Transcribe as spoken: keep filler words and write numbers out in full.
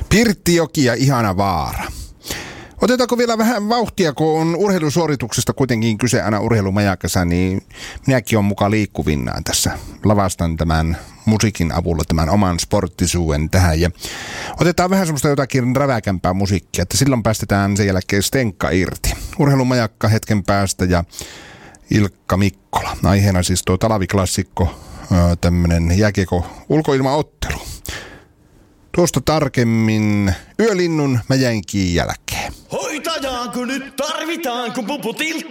Pirttijoki ja ihana vaara. Otetaanko vielä vähän vauhtia, kun on urheilusuorituksesta kuitenkin kyse aina urheilumajakassa, niin minäkin olen mukaan liikkuvinnaan tässä. Lavastan tämän musiikin avulla tämän oman sporttisuuden tähän. Ja otetaan vähän semmoista jotakin räväkämpää musiikkia, että silloin päästetään sen jälkeen Stenkka irti. Urheilumajakka hetken päästä ja Ilkka Mikkola. Aiheena siis tuo talviklassikko, tämmöinen jääkiekko ulkoilmaottelu. Tuosta tarkemmin Yölinnun Mä jäin kiinni jälkeen. Hoitajaanko nyt tarvitaan, kun pupu tilttää?